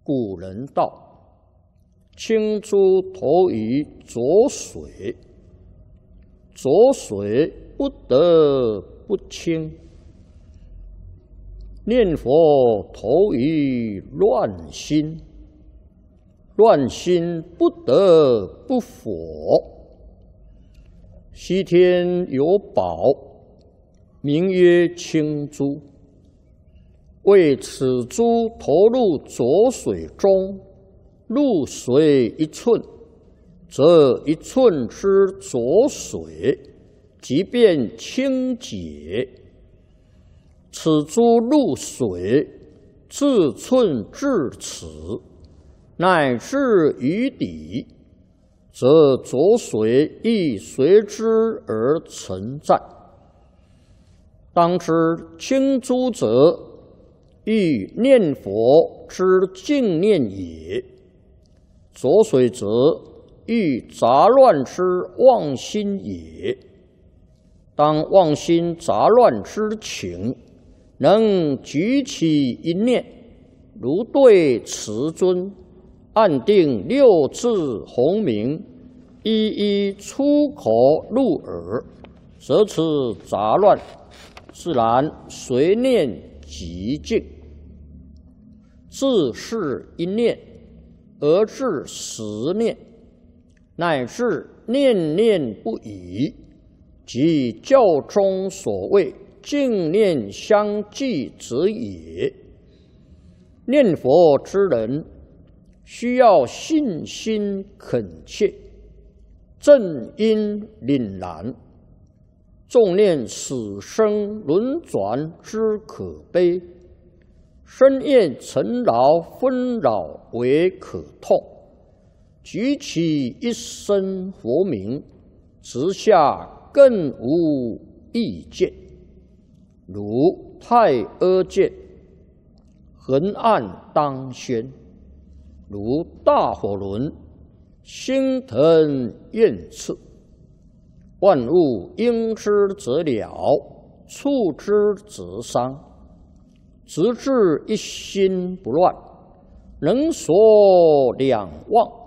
古人道：“青珠投于浊水，浊水不得不清；念佛投于乱心，乱心不得不佛。西天有宝，名曰青珠。为此珠投入浊水中，入水1寸，则1寸之浊水即便清洁。此珠入水，自寸至此，乃至于底，则浊水亦随之而存在。当知清珠者，欲念佛之净念也；浊水则，欲杂乱之妄心也。当妄心杂乱之情，能举起一念，如对慈尊，按定6字洪名，一一出口入耳，则此杂乱自然随念即净。自是一念而至10念，乃至念念不已，即教中所谓净念相继者也。念佛之人，需要信心恳切，正因凛然，重念死生轮转之可悲，深厌尘劳纷扰为可痛，举起一声佛名，直下更无意见。如太阿剑，横按当宣；如大火轮，星腾焰炽。万物应之则了，触之则伤。直至一心不乱，能所两忘，